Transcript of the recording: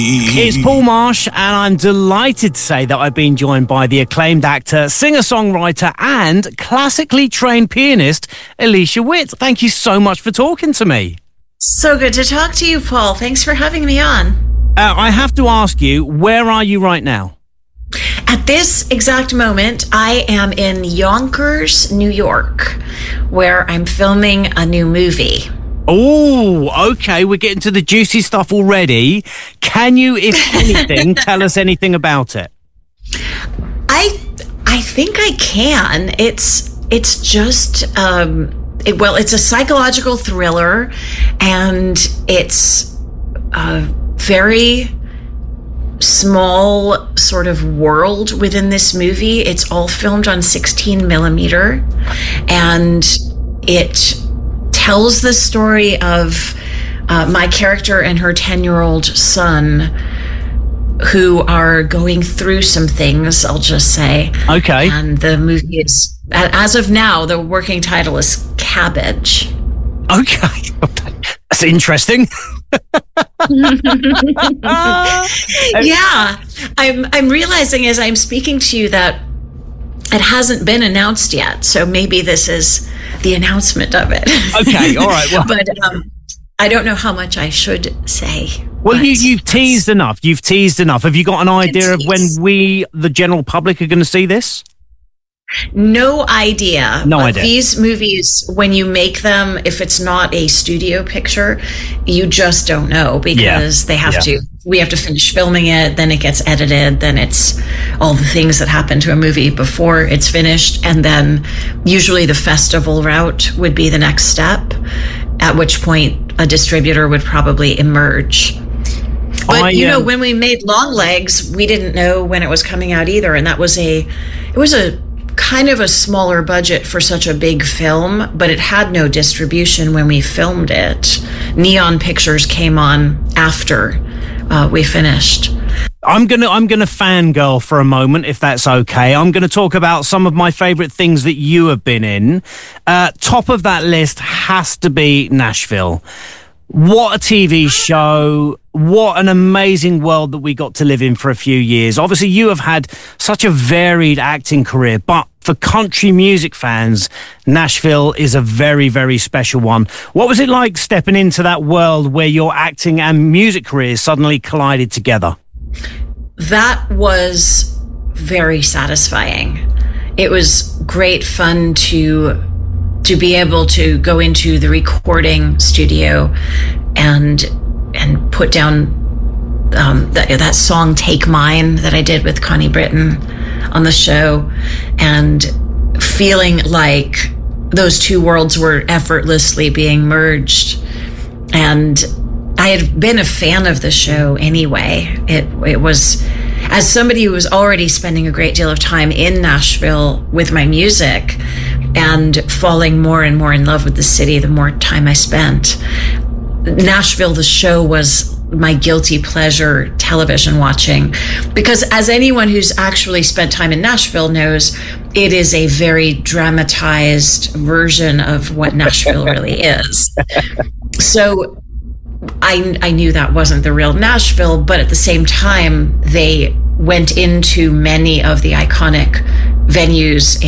It's Paul Marsh, and I'm delighted to say that I've been joined by the acclaimed actor, singer-songwriter, and classically trained pianist, Alicia Witt. Thank you so much for talking to me. So good to talk to you, Paul. Thanks for having me on. I have to ask you, where are you right now? At this exact moment, I am in Yonkers, New York, where I'm filming a new movie. Oh, okay. We're getting to the juicy stuff already. Can you, if anything, tell us anything about it? I think I can. It's just it's a psychological thriller, and it's a very small sort of world within this movie. It's all filmed on 16 millimeter, and it tells the story of my character and her 10-year-old son, who are going through some things, I'll just say. Okay. And the movie is, as of now, the working title is Cabbage. Okay. That's interesting. Yeah. I'm realizing as I'm speaking to you that it hasn't been announced yet. So maybe this is the announcement of it. Okay. All right. Well, but I don't know how much I should say. Well, you've teased enough. You've teased enough. Have you got an idea of when we, the general public, are going to see this? No idea. No idea. These movies, when you make them, if it's not a studio picture, you just don't know, because we have to finish filming it, then it gets edited, then it's all the things that happen to a movie before it's finished, and then usually the festival route would be the next step, at which point a distributor would probably emerge. But when we made Longlegs, we didn't know when it was coming out either, and it was a kind of a smaller budget for such a big film, but it had no distribution when we filmed it. Neon Pictures came on after we finished. I'm gonna fangirl for a moment, if that's okay. I'm gonna talk about some of my favorite things that you have been in. Top of that list has to be Nashville. What a TV show. What an amazing world that we got to live in for a few years. Obviously, you have had such a varied acting career, but for country music fans, Nashville is a very, very special one. What was it like stepping into that world where your acting and music careers suddenly collided together? That was very satisfying. It was great fun to be able to go into the recording studio and put down that song Take Mine that I did with Connie Britton on the show, and feeling like those two worlds were effortlessly being merged. And I had been a fan of the show anyway. It was, as somebody who was already spending a great deal of time in Nashville with my music and falling more and more in love with the city the more time I spent, Nashville, the show, was my guilty pleasure television watching, because as anyone who's actually spent time in Nashville knows, it is a very dramatized version of what Nashville really is. So I knew that wasn't the real Nashville, but at the same time, they went into many of the iconic venues